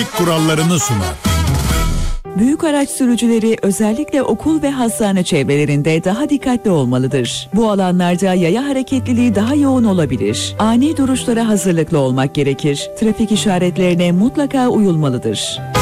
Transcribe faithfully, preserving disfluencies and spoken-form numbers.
kurallarını sunar. Büyük araç sürücüleri özellikle okul ve hastane çevrelerinde daha dikkatli olmalıdır. Bu alanlarda yaya hareketliliği daha yoğun olabilir. Ani duruşlara hazırlıklı olmak gerekir. Trafik işaretlerine mutlaka uyulmalıdır.